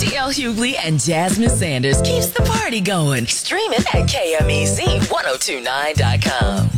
DL Hughley and Jasmine Sanders keeps the party going. Stream it at KMEZ1029.com.